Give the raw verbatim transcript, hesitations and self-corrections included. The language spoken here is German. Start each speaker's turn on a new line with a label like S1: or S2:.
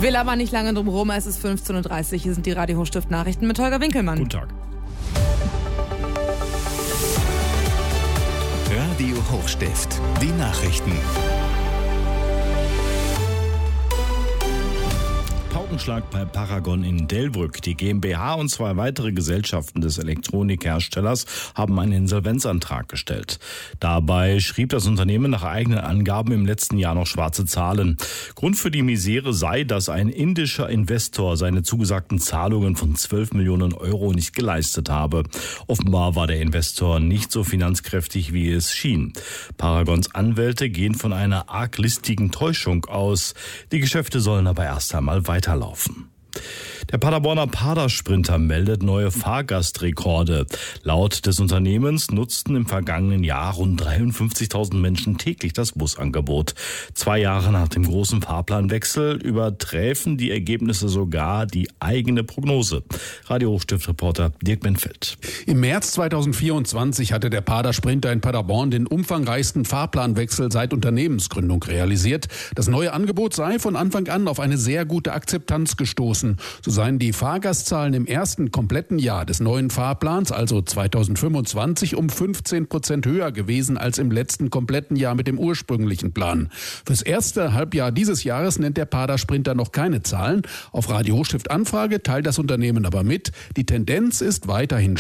S1: Will aber nicht lange drum rum, es ist fünfzehn Uhr dreißig. Hier sind die Radio Hochstift Nachrichten mit Holger Winkelmann.
S2: Guten Tag.
S3: Radio Hochstift, die Nachrichten.
S2: Paukenschlag bei Paragon in Delbrück. Die GmbH und zwei weitere Gesellschaften des Elektronikherstellers haben einen Insolvenzantrag gestellt. Dabei schrieb das Unternehmen nach eigenen Angaben im letzten Jahr noch schwarze Zahlen. Grund für die Misere sei, dass ein indischer Investor seine zugesagten Zahlungen von zwölf Millionen Euro nicht geleistet habe. Offenbar war der Investor nicht so finanzkräftig, wie es schien. Paragons Anwälte gehen von einer arglistigen Täuschung aus. Die Geschäfte sollen aber erst einmal weiterlaufen. Der Paderborner Padersprinter meldet neue Fahrgastrekorde. Laut des Unternehmens nutzten im vergangenen Jahr rund dreiundfünfzigtausend Menschen täglich das Busangebot. Zwei Jahre nach dem großen Fahrplanwechsel überträfen die Ergebnisse sogar die eigene Prognose. Radio Hochstift-Reporter Dirk Benfeld.
S4: Im März zweitausendvierundzwanzig hatte der Padersprinter in Paderborn den umfangreichsten Fahrplanwechsel seit Unternehmensgründung realisiert. Das neue Angebot sei von Anfang an auf eine sehr gute Akzeptanz gestoßen. So seien die Fahrgastzahlen im ersten kompletten Jahr des neuen Fahrplans, also zweitausendfünfundzwanzig, um fünfzehn Prozent höher gewesen als im letzten kompletten Jahr mit dem ursprünglichen Plan. Fürs erste Halbjahr dieses Jahres nennt der Padersprinter noch keine Zahlen. Auf Radio Hochstift Anfrage teilt das Unternehmen aber mit, die Tendenz ist weiterhin